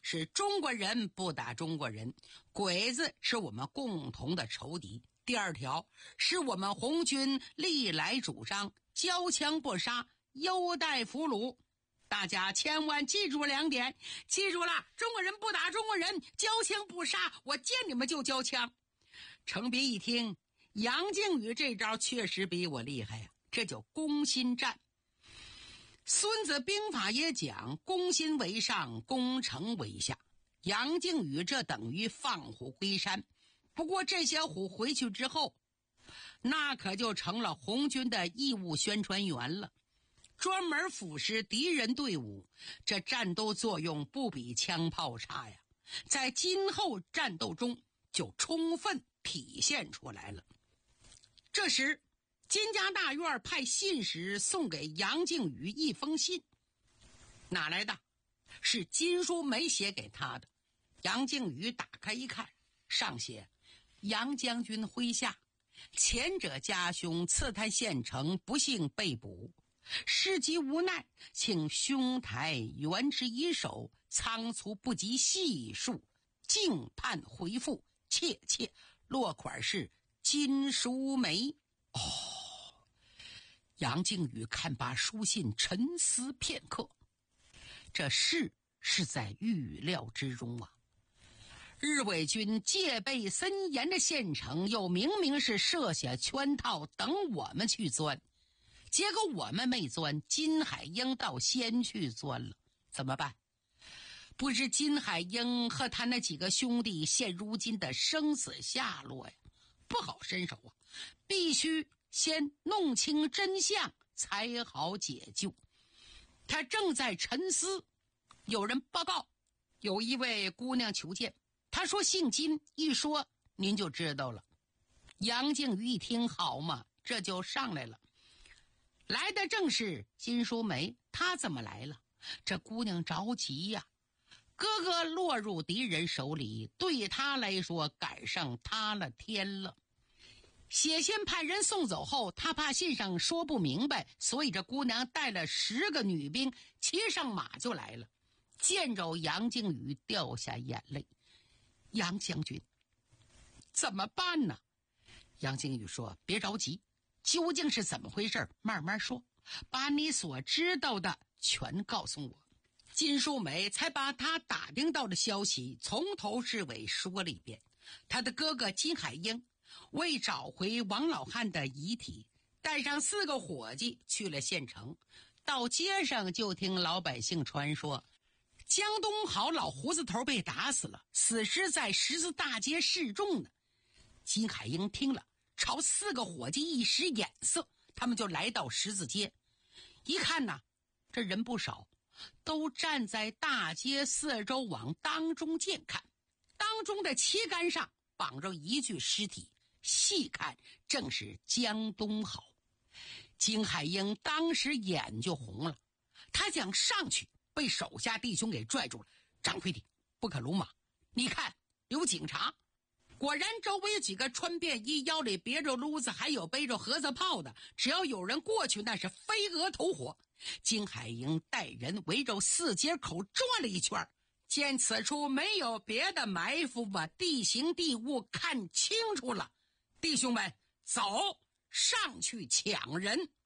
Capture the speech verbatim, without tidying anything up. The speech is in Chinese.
是中国人不打中国人，鬼子是我们共同的仇敌。第二条是我们红军历来主张交枪不杀，优待俘虏。大家千万记住两点，记住了，中国人不打中国人，交枪不杀，我见你们就交枪。程璧一听，杨靖宇这招确实比我厉害呀、啊，这叫攻心战。孙子兵法也讲攻心为上，攻城为下。杨靖宇这等于放虎归山，不过这些虎回去之后，那可就成了红军的义务宣传员了，专门腐蚀敌人队伍，这战斗作用不比枪炮差呀，在今后战斗中就充分体现出来了。这时金家大院派信使送给杨靖宇一封信，哪来的？是金淑梅写给他的。杨靖宇打开一看，上写杨将军麾下，前者家兄刺探县城，不幸被捕，事急无奈，请兄台援之以手，仓促不及细数，敬盼回复，切切。落款是金淑梅。哦，杨靖宇看罢书信，沉思片刻，这事是在预料之中啊。日伪军戒备森严的县城，又明明是设下圈套等我们去钻，结果我们没钻，金海英倒先去钻了，怎么办？不知金海英和他那几个兄弟现如今的生死下落呀，不好伸手啊，必须先弄清真相才好解救。他正在沉思，有人报告有一位姑娘求见，她说姓金，一说您就知道了。杨靖宇一听，好嘛，这就上来了。来的正是金淑梅，她怎么来了？这姑娘着急呀、啊，哥哥落入敌人手里，对她来说赶上他了天了。写信派人送走后，他怕信上说不明白，所以这姑娘带了十个女兵，骑上马就来了。见着杨靖宇掉下眼泪，杨将军怎么办呢？杨靖宇说，别着急，究竟是怎么回事慢慢说，把你所知道的全告诉我。金淑梅才把他打听到的消息从头至尾说了一遍。他的哥哥金海英为找回王老汉的遗体，带上四个伙计去了县城。到街上就听老百姓传说，江东好老胡子头被打死了，死尸在十字大街示众呢。金海英听了，朝四个伙计一使眼色，他们就来到十字街。一看呐，这人不少，都站在大街四周往当中间看。当中的旗杆上绑着一具尸体，细看正是江东好。金海英当时眼就红了，他想上去，被手下弟兄给拽住了。张魁弟，不可鲁莽，你看有警察。果然周围有几个穿便衣，腰里别着撸子，还有背着盒子炮的，只要有人过去，那是飞蛾投火。金海英带人围着四街口转了一圈，见此处没有别的埋伏，把地形地物看清楚了。弟兄们，走，上去抢人。